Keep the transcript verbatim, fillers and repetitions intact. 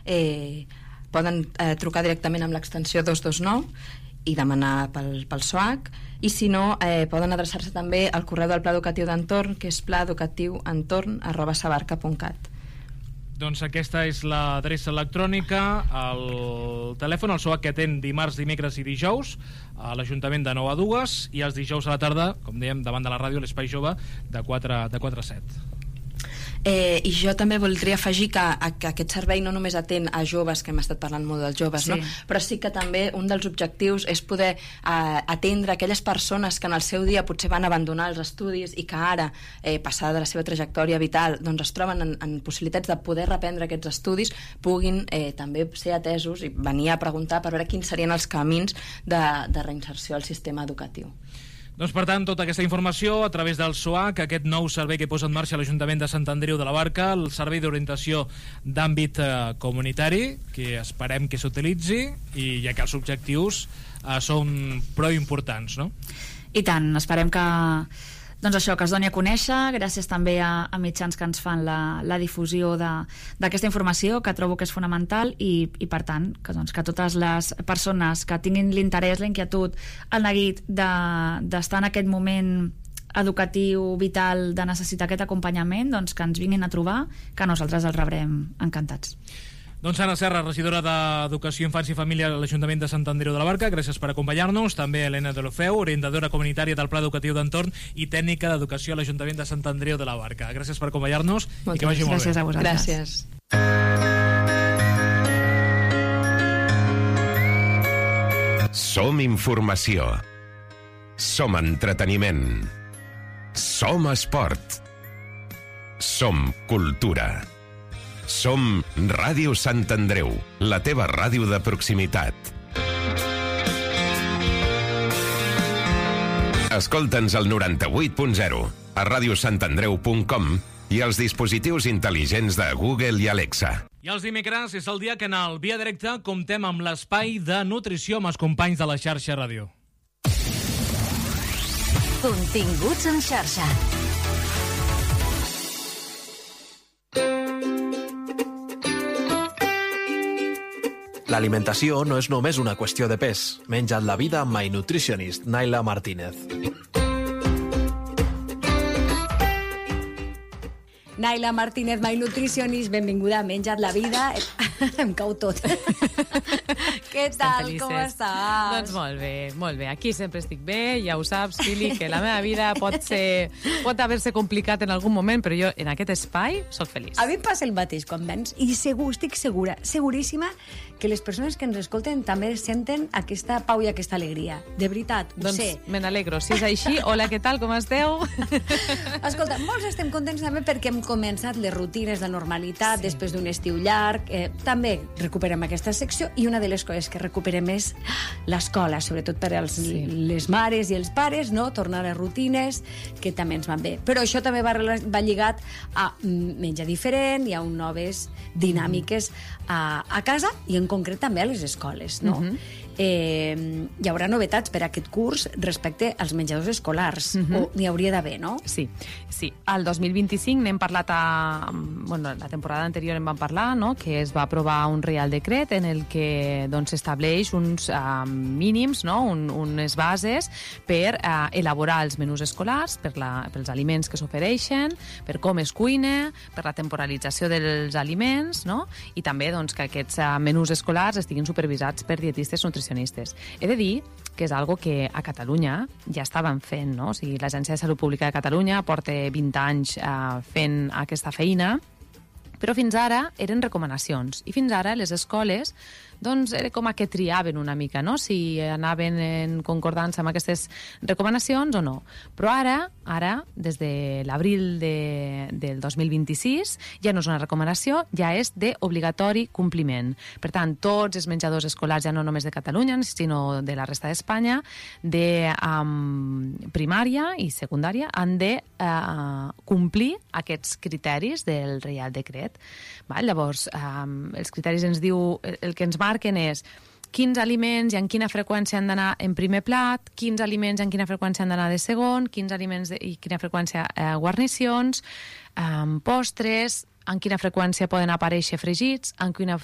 eh, poden eh, trucar directament amb l'extensió dos dos nou i demanar pel, pel S O A C, i si no eh, poden adreçar-se també al correu del Pla Educatiu d'Entorn, que és pla educatiu entorn arroba sabarca punt cat. Doncs aquesta és l'adreça electrònica. El telèfon, el S O A C, que atén dimarts, dimecres i dijous a l'Ajuntament de nou a dues, i els dijous a la tarda, com dèiem, davant de la ràdio, l'Espai Jove, de quatre a set. Eh, I jo també voldria afegir que, que aquest servei no només atén a joves, que hem estat parlant molt dels joves, sí. no? Però sí que també un dels objectius és poder eh, atendre aquelles persones que en el seu dia potser van abandonar els estudis i que ara, eh, passada de la seva trajectòria vital, doncs es troben en, en possibilitats de poder reprendre aquests estudis, puguin eh, també ser atesos i venir a preguntar per veure quins serien els camins de, de reinserció al sistema educatiu. Doncs, per tant, tota aquesta informació a través del S O A C, aquest nou servei que posa en marxa l'Ajuntament de Sant Andreu de la Barca, el servei d'orientació d'àmbit eh, comunitari, que esperem que s'utilitzi, i ja que els objectius eh, són prou importants, no? I tant, esperem que doncs això, que es doni a conèixer, gràcies també a, a mitjans que ens fan la, la difusió d'aquesta informació, que trobo que és fonamental, i, i per tant, que, doncs, que totes les persones que tinguin l'interès, la inquietud, el neguit d'estar de, en aquest moment educatiu, vital, de necessitar aquest acompanyament, doncs que ens vinguin a trobar, que nosaltres els rebrem encantats. Doncs Anna Serra, regidora d'Educació, Infància i Família a l'Ajuntament de Sant Andreu de la Barca, gràcies per acompanyar-nos. També Helena Deulofeu, orientadora comunitària del Pla Educatiu d'Entorn i tècnica d'Educació a l'Ajuntament de Sant Andreu de la Barca. Gràcies per acompanyar-nos i que vagi molt bé. Gràcies a vosaltres. Gràcies. Som informació. Som entreteniment. Som esport. Som cultura. Som Ràdio Sant Andreu, la teva ràdio de proximitat. Escolta'ns al noranta-vuit punt zero, a radiosantandreu punt com i als dispositius intel·ligents de Google i Alexa. I els dimecres és el dia que en el Via Directa comptem amb l'espai de nutrició amb els companys de la xarxa ràdio. Continguts en xarxa. L'alimentació no és només una qüestió de pes. Menja't la vida amb My Nutritionist, Naila Martínez. Naila Martínez, My Nutritionist, benvinguda a Menja't la vida. Em cau tot. Què tal, com estàs? Doncs molt bé, molt bé. Aquí sempre estic bé, ja ho saps, Fili, que la meva vida pot ser, pot haver-se complicat en algun moment, però jo en aquest espai sóc feliç. A mi em passa el mateix quan vens, i segur, estic segura, seguríssima, que les persones que ens escolten també senten aquesta pau i aquesta alegria. De veritat, ho doncs, sé. Me n'alegro. Si és així, hola, què tal, com esteu? Escolta, molts estem contents també perquè hem començat les rutines de normalitat sí. després d'un estiu llarg. Eh, també recuperem aquesta secció, i una de les coses que recuperem és l'escola, sobretot per als, sí. les mares i els pares, no? Tornar a rutines que també ens van bé. Però això també va, va lligat a menjar diferent i a un noves dinàmiques a, a casa i en concret també a les escoles, no? Uh-huh. Eh, hi haurà novetats per a aquest curs respecte als menjadors escolars, uh-huh. o n'hi hauria d'haver, no? Sí, sí. Al dos mil vint-i-cinc n'hem parlat a... Bueno, la temporada anterior en vam parlar, no?, que es va aprovar un Reial Decret en el que doncs, estableix uns uh, mínims, no?, un, unes bases per uh, elaborar els menús escolars, per la, pels aliments que s'ofereixen, per com es cuina, per la temporalització dels aliments, no?, i també doncs, que aquests uh, menús escolars estiguin supervisats per dietistes nutricionistes. He de dir que és algo que a Catalunya ja estaven fent, no? O sigui, l'Agència de Salut Pública de Catalunya porta vint anys eh, fent aquesta feina, però fins ara eren recomanacions, i fins ara les escoles doncs era com a que triaven una mica, no?, si anaven en concordança amb aquestes recomanacions o no. Però ara, ara des de l'abril de, del dos mil vint-i-sis, ja no és una recomanació, ja és d'obligatori compliment. Per tant, tots els menjadors escolars, ja no només de Catalunya, sinó de la resta d'Espanya, de um, primària i secundària, han de uh, complir aquests criteris del Reial Decret. Va, llavors, um, els criteris ens diu, el que ens marquen és quins aliments i en quina freqüència han d'anar en primer plat, quins aliments i en quina freqüència han d'anar de segon, quins aliments de, i quina freqüència eh, guarnicions, eh, postres, en quina freqüència poden aparèixer fregits, en quina